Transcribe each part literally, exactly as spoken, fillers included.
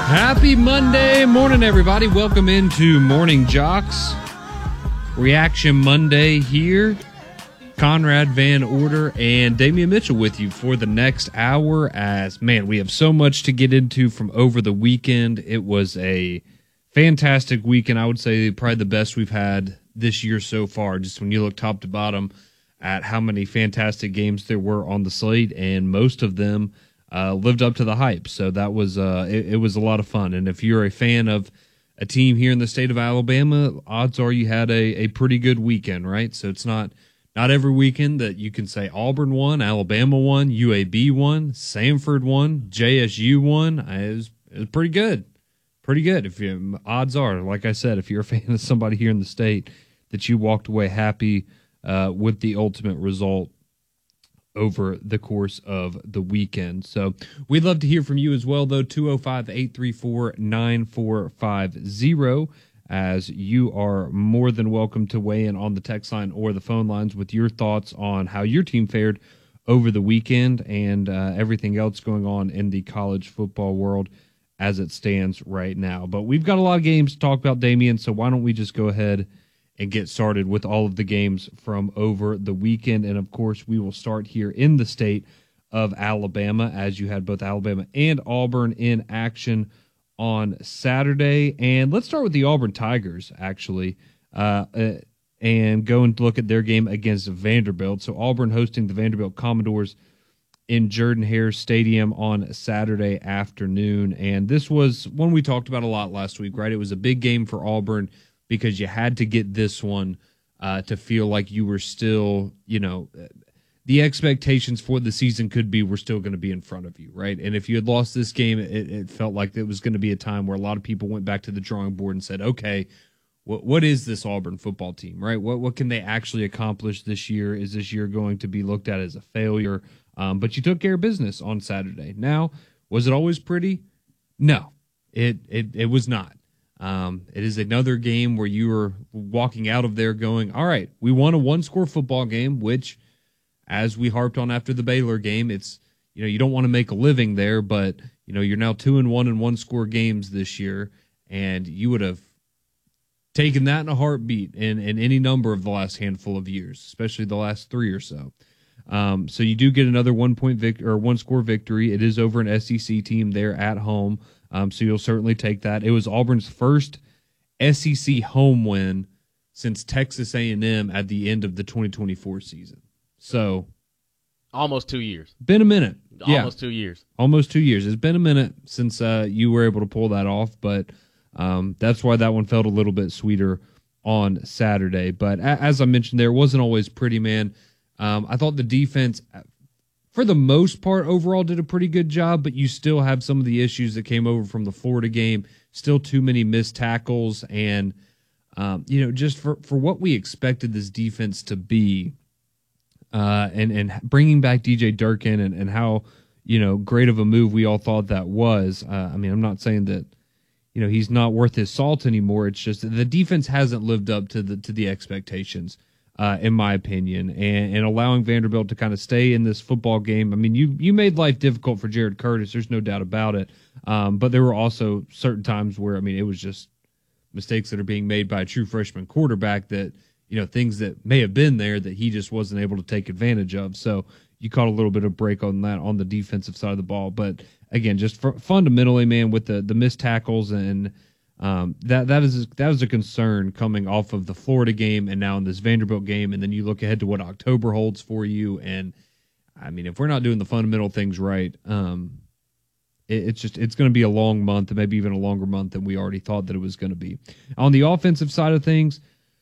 Happy Monday morning, everybody. Welcome into Morning Jocks. Reaction Monday here. Conrad Van Order and Damian Mitchell with you for the next hour as, man, we have so much to get into from over the weekend. It was a fantastic weekend. I would say probably the best we've had this year so far, just when you look top to bottom at how many fantastic games there were on the slate, and most of them Uh, lived up to the hype. So that was uh, it, it was a lot of fun. And if you're a fan of a team here in the state of Alabama, odds are you had a, a pretty good weekend, right? So it's not not every weekend that you can say Auburn won, Alabama won, U A B won, Samford won, J S U won. It was, it was pretty good. Pretty good. If you, odds are, like I said, if you're a fan of somebody here in the state, that you walked away happy uh, with the ultimate result over the course of the weekend. So we'd love to hear from you as well, though. two oh five, eight three four, nine four five oh, as you are more than welcome to weigh in on the text line or the phone lines with your thoughts on how your team fared over the weekend and uh, everything else going on in the college football world as it stands right now. But we've got a lot of games to talk about, Damian, so why don't we just go ahead and get started with all of the games from over the weekend. And, of course, we will start here in the state of Alabama, as you had both Alabama and Auburn in action on Saturday. And let's start with the Auburn Tigers, actually, uh, uh, and go and look at their game against Vanderbilt. So Auburn hosting the Vanderbilt Commodores in Jordan-Hare Stadium on Saturday afternoon. And this was one we talked about a lot last week, right? It was a big game for Auburn, because you had to get this one uh, to feel like you were still, you know, the expectations for the season could be we're still going to be in front of you, right? And if you had lost this game, it, it felt like it was going to be a time where a lot of people went back to the drawing board and said, okay, what what is this Auburn football team, right? What what can they actually accomplish this year? Is this year going to be looked at as a failure? Um, but you took care of business on Saturday. Now, was it always pretty? No, it it it was not. Um, it is another game where you are walking out of there going, all right, we won a one-score football game, which, as we harped on after the Baylor game, it's, you know, you don't want to make a living there, but, you know, you're now two and one in one-score games this year, and you would have taken that in a heartbeat in, in any number of the last handful of years, especially the last three or so. Um, so you do get another one-point vic- or one-score victory. It is over an S E C team there at home. Um, so you'll certainly take that. It was Auburn's first S E C home win since Texas A and M at the end of the twenty twenty-four season. So almost two years. Been a minute. Almost yeah. two years. Almost two years. It's been a minute since uh, you were able to pull that off, but um, that's why that one felt a little bit sweeter on Saturday. But a- as I mentioned there, it wasn't always pretty, man. Um, I thought the defense, for the most part, overall did a pretty good job, but you still have some of the issues that came over from the Florida game. Still too many missed tackles, and um, you know, just for, for what we expected this defense to be, uh, and and bringing back D J Durkin and, and how, you know, great of a move we all thought that was. Uh, I mean, I'm not saying that, you know, he's not worth his salt anymore. It's just that the defense hasn't lived up to the to the expectations. Uh, in my opinion, and, and allowing Vanderbilt to kind of stay in this football game. I mean, you you made life difficult for Jared Curtis. There's no doubt about it. Um, but there were also certain times where, I mean, it was just mistakes that are being made by a true freshman quarterback that, you know, things that may have been there that he just wasn't able to take advantage of. So you caught a little bit of break on that on the defensive side of the ball. But again, just for, fundamentally, man, with the, the missed tackles and Um, that that is that was a concern coming off of the Florida game and now in this Vanderbilt game, and then you look ahead to what October holds for you. And I mean, if we're not doing the fundamental things right, um, it, it's just it's going to be a long month, and maybe even a longer month than we already thought that it was going to be. On the offensive side of things,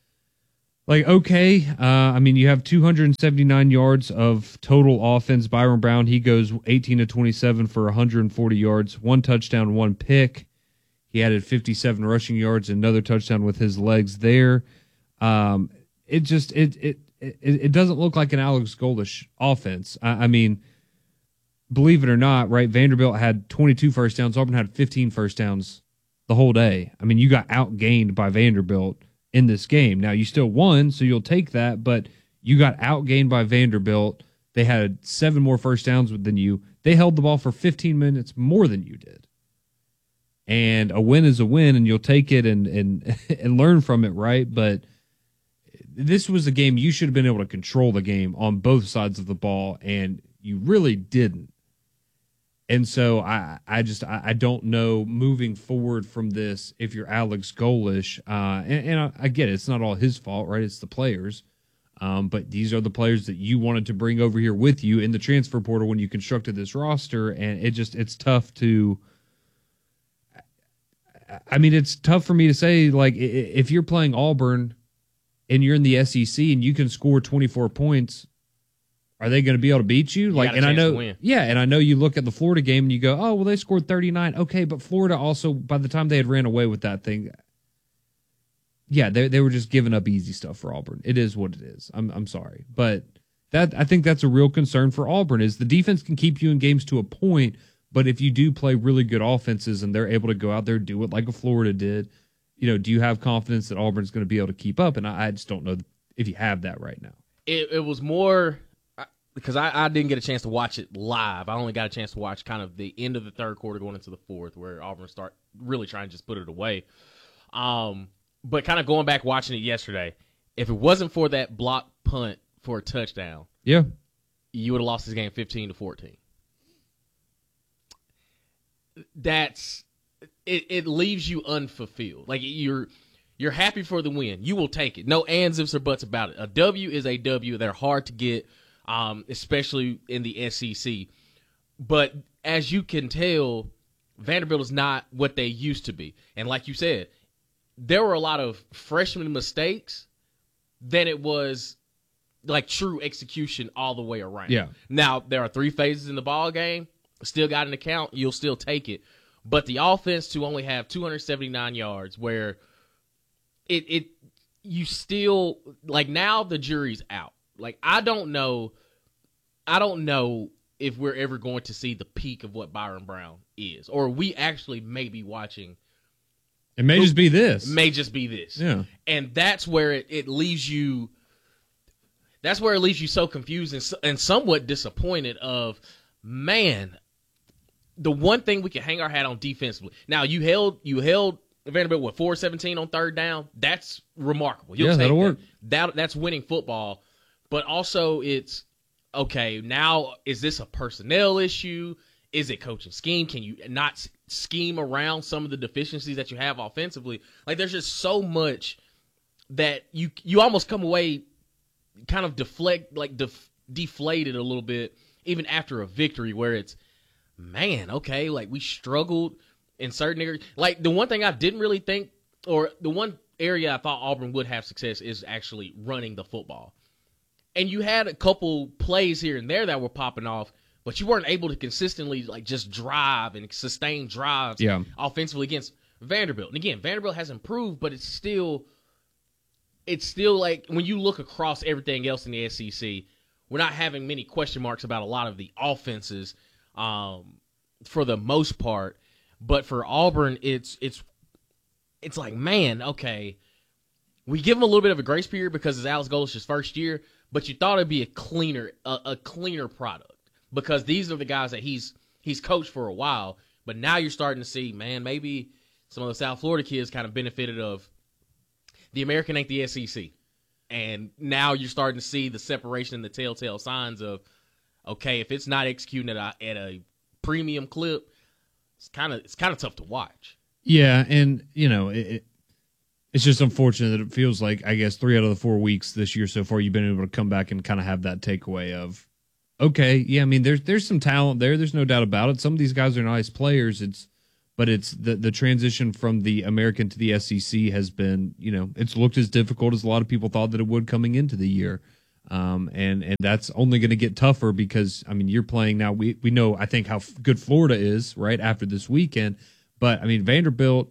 like okay, uh, I mean, you have two hundred seventy-nine yards of total offense. Byron Brown, he goes eighteen to twenty-seven for one hundred forty yards, one touchdown, one pick. He added fifty-seven rushing yards, another touchdown with his legs there. Um, it just it, it it it doesn't look like an Alex Goldish offense. I, I mean, believe it or not, right? Vanderbilt had twenty-two first downs. Auburn had fifteen first downs the whole day. I mean, you got outgained by Vanderbilt in this game. Now you still won, so you'll take that, but you got outgained by Vanderbilt. They had seven more first downs than you. They held the ball for fifteen minutes more than you did. and a win is a win, and you'll take it and and and learn from it, right? But this was a game you should have been able to control the game on both sides of the ball, and you really didn't. And so I, I just I, I don't know moving forward from this if you're Alex Golesh, uh, and, and I, I get it, it's not all his fault, right? It's the players, um, but these are the players that you wanted to bring over here with you in the transfer portal when you constructed this roster, and it just it's tough to. I mean, it's tough for me to say, like, if you're playing Auburn and you're in the S E C and you can score twenty-four points. Are they going to be able to beat you? You like, got a and I chance know, to win. yeah, and I know you look at the Florida game and you go, oh, well, they scored thirty-nine. Okay, but Florida also, by the time they had ran away with that thing, yeah, they they were just giving up easy stuff for Auburn. It is what it is. I'm I'm sorry, but that I think that's a real concern for Auburn is the defense can keep you in games to a point, but if you do play really good offenses and they're able to go out there and do it like a Florida did, you know, do you have confidence that Auburn's going to be able to keep up? And I, I just don't know if you have that right now. It, it was more because I, I didn't get a chance to watch it live. I only got a chance to watch kind of the end of the third quarter going into the fourth where Auburn start really trying to just put it away. Um, but kind of going back watching it yesterday, if it wasn't for that block punt for a touchdown, yeah, you would have lost this game fifteen to fourteen. That's it, it leaves you unfulfilled. Like you're you're happy for the win. You will take it. No ands, ifs, or buts about it. A W is a W. They're hard to get, um, especially in the S E C. But as you can tell, Vanderbilt is not what they used to be. And like you said, there were a lot of freshman mistakes than it was like true execution all the way around. Yeah. Now, there are three phases in the ball game. Still got an account. You'll still take it. But the offense to only have two hundred seventy-nine yards where it it you still like now the jury's out. Like I don't know I don't know if we're ever going to see the peak of what Byron Brown is. Or we actually may be watching It may just be this. It may just be this. Yeah. And that's where it, it leaves you that's where it leaves you so confused and, and somewhat disappointed of, man, the one thing we can hang our hat on defensively. Now, you held you held Vanderbilt, what, four seventeen on third down? That's remarkable. You'll yeah, take that'll that. work. That, that's winning football. But also it's, okay, now is this a personnel issue? Is it coaching scheme? Can you not scheme around some of the deficiencies that you have offensively? Like, there's just so much that you you almost come away kind of deflect, like def, deflated a little bit, even after a victory where it's, man, okay, like we struggled in certain areas. Like the one thing I didn't really think, or the one area I thought Auburn would have success is actually running the football. And you had a couple plays here and there that were popping off, but you weren't able to consistently like just drive and sustain drives yeah. offensively against Vanderbilt. And again, Vanderbilt has improved, but it's still it's still like when you look across everything else in the S E C, we're not having many question marks about a lot of the offenses um, for the most part. But for Auburn, it's it's it's like, man, okay, we give them a little bit of a grace period because it's Alex Golesh's first year, but you thought it'd be a cleaner a, a cleaner product because these are the guys that he's he's coached for a while. But now you're starting to see, man, maybe some of the South Florida kids kind of benefited of the American ain't the S E C. And now you're starting to see the separation and the telltale signs of, okay, if it's not executing at a, at a premium clip, it's kind of it's kind of tough to watch. Yeah, and you know, it, it, it's just unfortunate that it feels like I guess three out of the four weeks this year so far you've been able to come back and kind of have that takeaway of, okay, yeah, I mean, there's there's some talent there. There's no doubt about it. Some of these guys are nice players. It's but it's the the transition from the American to the S E C has been, you know, it's looked as difficult as a lot of people thought that it would coming into the year. Um, and, and that's only going to get tougher because, I mean, you're playing now. We, we know, I think, how good Florida is right after this weekend. But, I mean, Vanderbilt,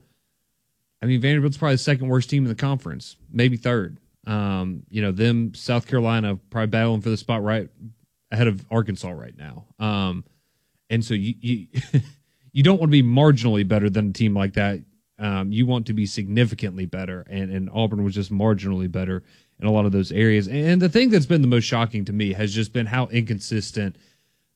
I mean, Vanderbilt's probably the second worst team in the conference, maybe third. Um, you know, them, South Carolina, probably battling for the spot right ahead of Arkansas right now. Um, and so you you, you don't want to be marginally better than a team like that. Um, you want to be significantly better. And, and Auburn was just marginally better in a lot of those areas. And the thing that's been the most shocking to me has just been how inconsistent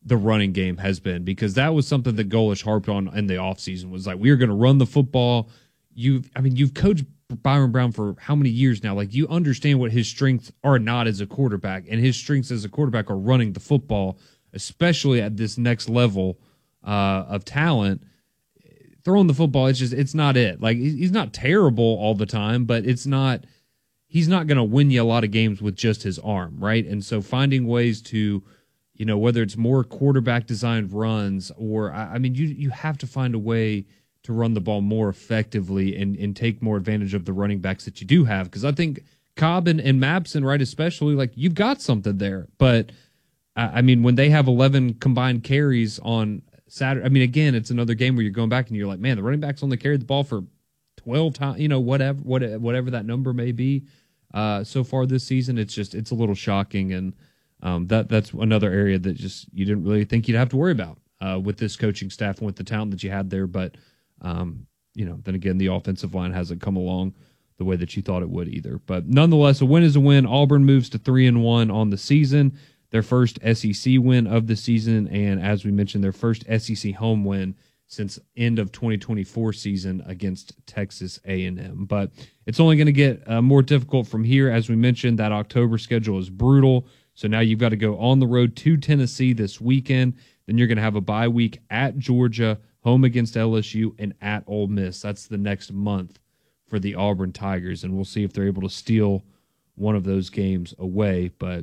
the running game has been, because that was something that Golesh harped on in the offseason, was like, we are going to run the football. You've, I mean, you've coached Byron Brown for how many years now? Like, you understand what his strengths are not as a quarterback, and his strengths as a quarterback are running the football, especially at this next level uh, of talent. Throwing the football, it's just, it's not it. Like, he's not terrible all the time, but it's not, he's not going to win you a lot of games with just his arm, right? And so finding ways to, you know, whether it's more quarterback designed runs or, I, I mean, you you have to find a way to run the ball more effectively and, and take more advantage of the running backs that you do have. Because I think Cobb and, and Mabson, right, especially, like, you've got something there. But, I, I mean, when they have eleven combined carries on Saturday, I mean, again, it's another game where you're going back and you're like, man, the running backs only carried the ball for twelve times, you know, whatever, whatever that number may be uh, so far this season. It's just, it's a little shocking. And um, that that's another area that just you didn't really think you'd have to worry about uh, with this coaching staff and with the talent that you had there. But, um, you know, then again, the offensive line hasn't come along the way that you thought it would either. But nonetheless, a win is a win. Auburn moves to three and one on the season, their first S E C win of the season, and as we mentioned, their first S E C home win since end of twenty twenty-four season against Texas A and M. But it's only going to get uh, more difficult from here. As we mentioned, that October schedule is brutal. So now you've got to go on the road to Tennessee this weekend. Then you're going to have a bye week at Georgia, home against L S U, and at Ole Miss. That's the next month for the Auburn Tigers, and we'll see if they're able to steal one of those games away. But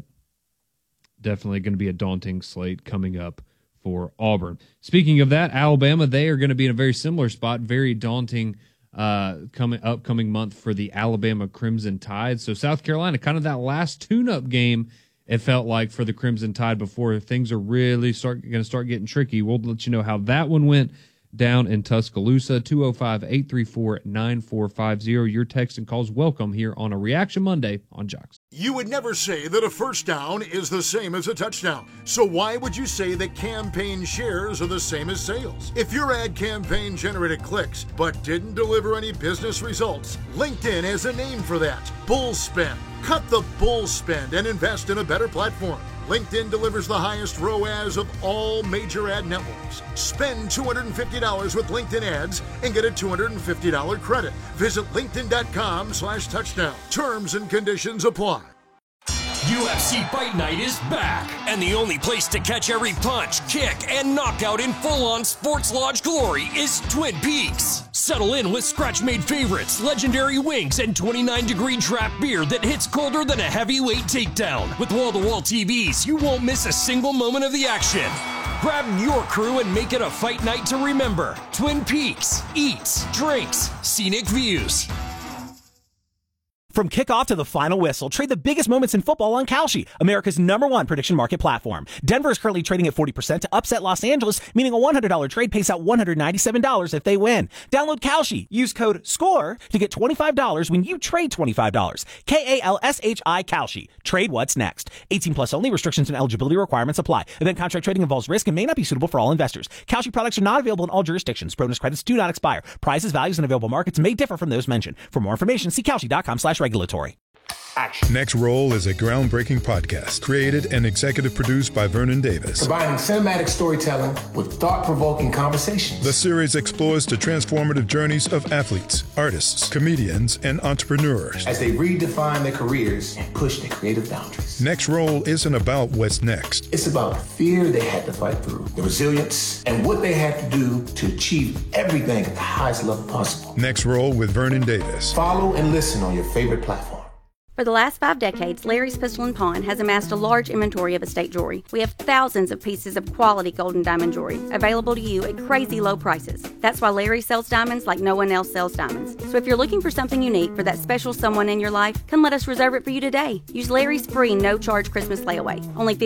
definitely going to be a daunting slate coming up for Auburn. Speaking of that, Alabama, they are going to be in a very similar spot, very daunting uh, coming upcoming month for the Alabama Crimson Tide. So South Carolina, kind of that last tune-up game, it felt like, for the Crimson Tide before things are really start going to start getting tricky. We'll let you know how that one went down in Tuscaloosa. Two oh five, eight three four, nine four five oh. Your text and calls welcome here on a Reaction Monday on Jocks. You would never say that a first down is the same as a touchdown. So why would you say that campaign shares are the same as sales? If your ad campaign generated clicks but didn't deliver any business results, LinkedIn has a name for that: bull spend. Cut the bull spend and invest in a better platform. LinkedIn delivers the highest R O A S of all major ad networks. Spend two hundred fifty dollars with LinkedIn ads and get a two hundred fifty dollars credit. Visit linkedin.com slash touchdown. Terms and conditions apply. U F C Fight Night is back, and the only place to catch every punch, kick, and knockout in full-on Sports Lodge glory is Twin Peaks. Settle in with scratch-made favorites, legendary wings, and twenty-nine degree draft beer that hits colder than a heavyweight takedown. With wall-to-wall T Vs, you won't miss a single moment of the action. Grab your crew and make it a fight night to remember. Twin Peaks. Eats, drinks, scenic views. From kickoff to the final whistle, trade the biggest moments in football on Kalshi, America's number one prediction market platform. Denver is currently trading at forty percent to upset Los Angeles, meaning a one hundred dollars trade pays out one hundred ninety-seven dollars if they win. Download Kalshi. Use code SCORE to get twenty-five dollars when you trade twenty-five dollars. K A L S H I Kalshi. Trade what's next. eighteen plus only. Restrictions and eligibility requirements apply. Event contract trading involves risk and may not be suitable for all investors. Kalshi products are not available in all jurisdictions. Bonus credits do not expire. Prices, values, and available markets may differ from those mentioned. For more information, see Kalshi.com slash regulatory. Action. Next Roll is a groundbreaking podcast created and executive produced by Vernon Davis. Combining cinematic storytelling with thought-provoking conversations. The series explores the transformative journeys of athletes, artists, comedians, and entrepreneurs as they redefine their careers and push their creative boundaries. Next Roll isn't about what's next. It's about the fear they had to fight through, the resilience, and what they had to do to achieve everything at the highest level possible. Next Roll with Vernon Davis. Follow and listen on your favorite platform. For the last five decades, Larry's Pistol and Pawn has amassed a large inventory of estate jewelry. We have thousands of pieces of quality gold and diamond jewelry available to you at crazy low prices. That's why Larry sells diamonds like no one else sells diamonds. So if you're looking for something unique for that special someone in your life, come let us reserve it for you today. Use Larry's free no-charge Christmas layaway. Only